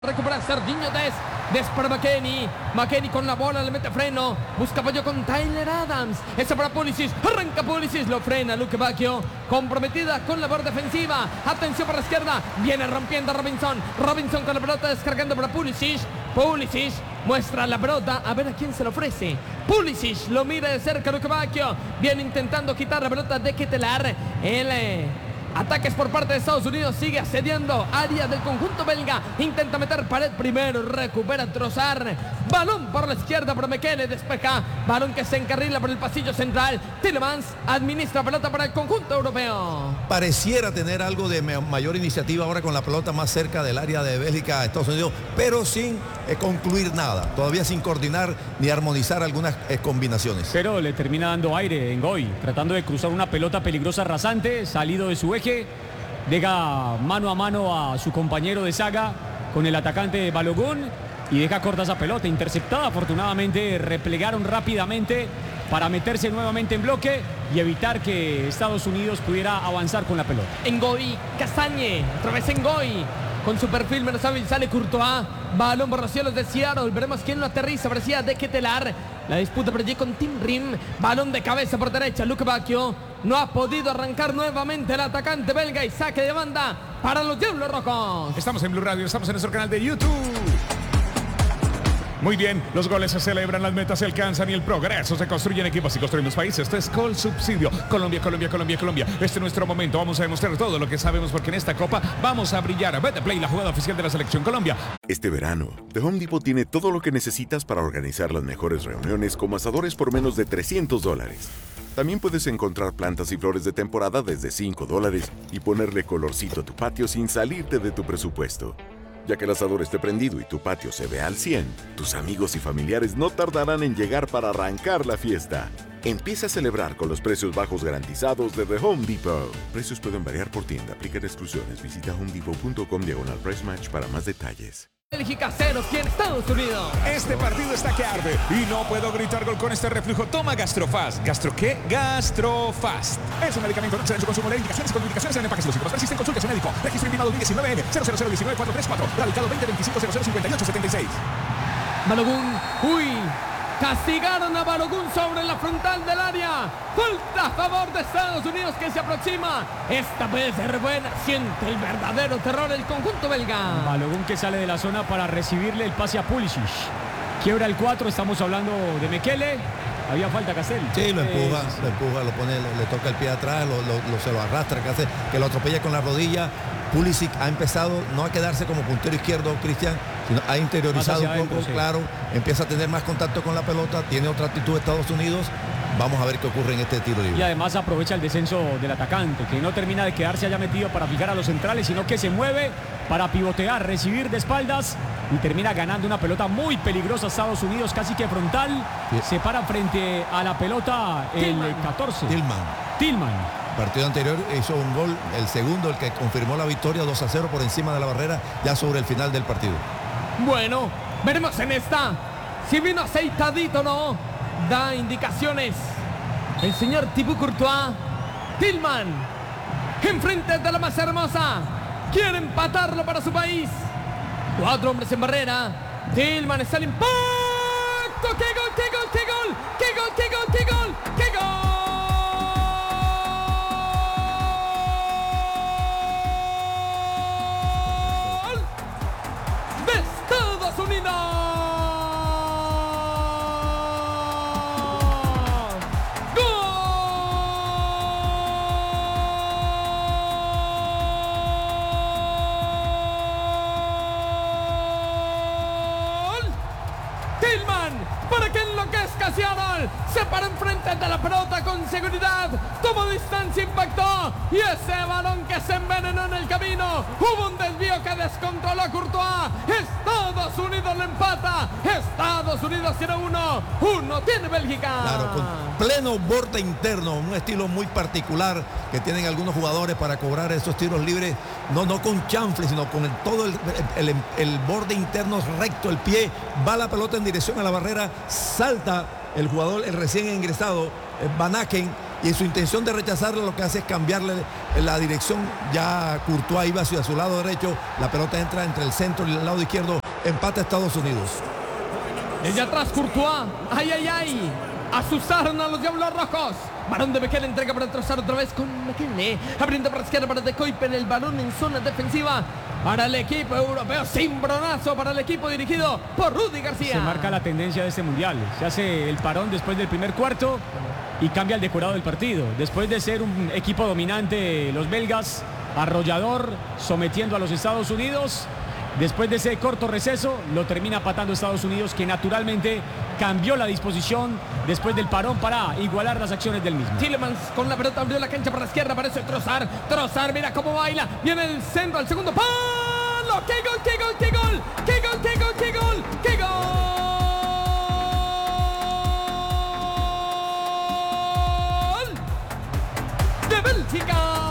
Recupera Serginho Dest para McKennie. McKennie con la bola, le mete freno. Busca apoyo con Tyler Adams. Ese para Pulisic. Arranca Pulisic, lo frena Luke Bacchio. Comprometida con la labor defensiva. Atención por la izquierda. Viene rompiendo Robinson. Robinson con la pelota descargando para Pulisic. Pulisic muestra la pelota. A ver a quién se lo ofrece. Pulisic lo mira de cerca Luke Bacchio. Viene intentando quitar la pelota de Ketelaere. Ataques por parte de Estados Unidos, sigue asediando área del conjunto belga, intenta meter pared primero, recupera Trossard, balón por la izquierda para Mekele, despeja, balón que se encarrila por el pasillo central, Tielemans administra pelota para el conjunto europeo. Pareciera tener algo de mayor iniciativa ahora con la pelota más cerca del área de Bélgica, Estados Unidos, pero sin concluir nada, todavía sin coordinar ni armonizar algunas combinaciones. Pero le termina dando aire en Ngoy, tratando de cruzar una pelota peligrosa rasante, salido de su eje. Deja mano a mano a su compañero de saga con el atacante Balogun y deja corta esa pelota, interceptada. Afortunadamente replegaron rápidamente para meterse nuevamente en bloque y evitar que Estados Unidos pudiera avanzar con la pelota. Ngoy, Castagne, otra vez Ngoy. Con su perfil menos hábil sale Courtois. Balón por los cielos de Seattle. Veremos quién lo aterriza. Parecía de Ketelaere. La disputa por allí con Tim Rim. Balón de cabeza por derecha. Luke Bacchio. No ha podido arrancar nuevamente el atacante belga. Y saque de banda para los Diablos Rojos. Estamos en Blue Radio. Estamos en nuestro canal de YouTube. Muy bien, los goles se celebran, las metas se alcanzan y el progreso se construye en equipos y construimos países. Esto es Colsubsidio. Colombia, Colombia, Colombia, Colombia. Este es nuestro momento. Vamos a demostrar todo lo que sabemos porque en esta copa vamos a brillar. Betplay, la jugada oficial de la Selección Colombia. Este verano, The Home Depot tiene todo lo que necesitas para organizar las mejores reuniones como asadores por menos de $300. También puedes encontrar plantas y flores de temporada desde $5 y ponerle colorcito a tu patio sin salirte de tu presupuesto. Ya que el asador esté prendido y tu patio se ve al 100, tus amigos y familiares no tardarán en llegar para arrancar la fiesta. Empieza a celebrar con los precios bajos garantizados de The Home Depot. Precios pueden variar por tienda, aplican exclusiones. Visita homedepot.com/price match para más detalles. Bélgica 0, ¿quién? Estados Unidos. Este partido está que arde y no puedo gritar gol con este reflujo. Toma Gastrofast. ¿Gastro qué? Gastrofast. Es un medicamento, no exceden su consumo. Leer indicaciones y contraindicaciones en empaques. Los síntomas persisten, consulte a su médico. Registro INVIMA 2019 00019-434. Radicado 2025-0058-76. Balogun, uy, castigaron a Balogun sobre la frontal del área. Falta a favor de Estados Unidos que se aproxima. Esta puede ser buena. Siente el verdadero terror el conjunto belga. Balogun que sale de la zona para recibirle el pase a Pulisic. Quiebra el 4, estamos hablando de Mekele. Había falta Castel. Sí, lo empuja, lo pone, le toca el pie atrás, se lo arrastra, que lo atropella con la rodilla. Pulisic ha empezado no a quedarse como puntero izquierdo, Cristian, sino ha interiorizado un poco, adentro, sí. Claro, empieza a tener más contacto con la pelota, tiene otra actitud de Estados Unidos. Vamos a ver qué ocurre en este tiro libre. Y además aprovecha el descenso del atacante, que no termina de quedarse allá metido para fijar a los centrales, sino que se mueve para pivotear, recibir de espaldas y termina ganando una pelota muy peligrosa. Estados Unidos casi que frontal. Sí. Se para frente a la pelota el 14. Tillman. Partido anterior hizo un gol, el segundo, el que confirmó la victoria 2-0 por encima de la barrera, ya sobre el final del partido. Bueno, veremos en esta si vino aceitadito o no. Da indicaciones el señor Thibaut Courtois. Tillman enfrente de la más hermosa, quiere empatarlo para su país. 4 hombres en barrera. Tillman está el impacto. ¡Qué gol, qué gol, qué gol! ¡Qué gol, qué gol, qué gol! ¡Qué gol! ¡De Estados Unidos! Tillman, para que enloquezca Seattle, se para enfrente de la pelota con seguridad, tomó distancia, impactó, y ese balón que se envenenó en el camino, hubo un desvío que descontroló a Courtois. Estados Unidos le empata, Estados Unidos tiene 1 tiene Bélgica. Claro, con pleno borde interno, un estilo muy particular que tienen algunos jugadores para cobrar esos tiros libres, no con chanfle, sino con todo el borde interno recto, el pie, va la pelota en dirección a la barrera, salta el jugador, el recién ingresado, Van Aken, y su intención de rechazarla lo que hace es cambiarle la dirección. Ya Courtois iba hacia su lado derecho, la pelota entra entre el centro y el lado izquierdo, empata Estados Unidos. Desde atrás Courtois, ay, ay, ay, asustaron a los Diablos Rojos. Balón de Bekele, entrega para trozar otra vez con Bekele, abriendo para la izquierda para De Kuyper, el balón en zona defensiva para el equipo europeo, cimbronazo para el equipo dirigido por Rudy García. Se marca la tendencia de este mundial, se hace el parón después del primer cuarto y cambia el decorado del partido. Después de ser un equipo dominante, los belgas, arrollador, sometiendo a los Estados Unidos, después de ese corto receso, lo termina patando Estados Unidos, que naturalmente cambió la disposición después del parón para igualar las acciones del mismo. Tielemans con la pelota abrió la cancha para la izquierda, parece Trossard, mira cómo baila, viene el centro al segundo palo. ¡Qué gol, qué gol, qué gol! ¡Qué gol!